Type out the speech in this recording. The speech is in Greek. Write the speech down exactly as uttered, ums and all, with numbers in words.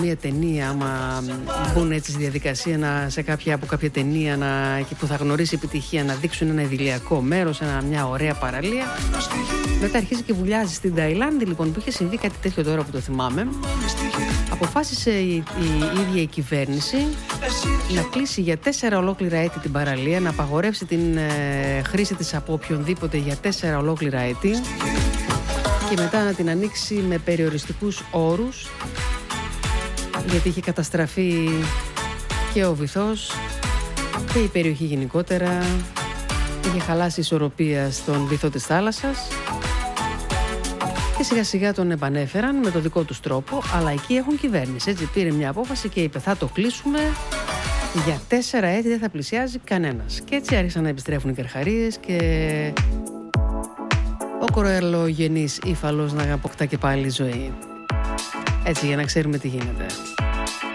μια ταινία, άμα μπουν έτσι στη διαδικασία να, σε κάποια, από κάποια ταινία να, και που θα γνωρίσει επιτυχία, να δείξουν ένα idηλιακό μέρος, ένα, μια ωραία παραλία. Μετά αρχίζει και βουλιάζει στην Ταϊλάνδη, λοιπόν, που είχε συμβεί κάτι τέτοιο τώρα που το θυμάμαι. Αποφάσισε η, η, η ίδια η κυβέρνηση να κλείσει για τέσσερα ολόκληρα έτη την παραλία, να απαγορεύσει την ε, χρήση της από οποιονδήποτε για τέσσερα ολόκληρα έτη και μετά να την ανοίξει με περιοριστικούς όρους, γιατί είχε καταστραφεί και ο βυθός και η περιοχή γενικότερα, είχε χαλάσει η ισορροπία στον βυθό της θάλασσας και σιγά σιγά τον επανέφεραν με το δικό τους τρόπο, αλλά εκεί έχουν κυβέρνηση, έτσι πήρε μια απόφαση και είπε θα το κλείσουμε για τέσσερα έτη, δεν θα πλησιάζει κανένας. Και έτσι άρχισαν να επιστρέφουν οι καρχαρίες και ο κοροελογενής ύφαλος να αποκτά και πάλι ζωή. Έτσι, για να ξέρουμε τι γίνεται.